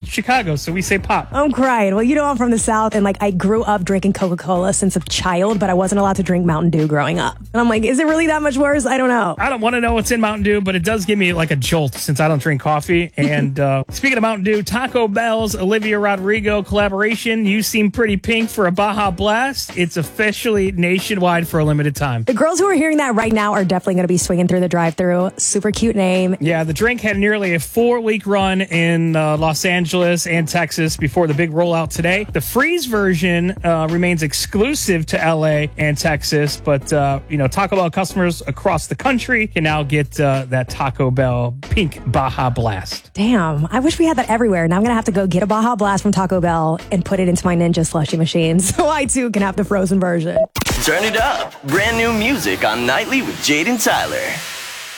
Chicago, so we say pop. I'm crying. Well, you know I'm from the South, and like I grew up drinking Coca-Cola since a child, but I wasn't allowed to drink Mountain Dew growing up. And I'm like, is it really that much worse? I don't know. I don't want to know what's in Mountain Dew, but it does give me like a jolt since I don't drink coffee. And speaking of Mountain Dew, Taco Bell's Olivia Rodrigo collaboration, You Seem Pretty Pink for a Baja Blast. It's officially nationwide for a limited time. The girls who are hearing that right now are definitely going to be swinging through the drive-thru. Super cute name. Yeah, the drink had nearly a 4-week run in Los Angeles and Texas before the big rollout today. The freeze version remains exclusive to LA and Texas, but Taco Bell customers across the country can now get that Taco Bell Pink Baja Blast. Damn, I wish we had that everywhere. Now I'm going to have to go get a Baja Blast from Taco Bell and put it into my Ninja slushie machine so I too can have the frozen version. Turn it up. Brand new music on Nightly with Jade and Tyler.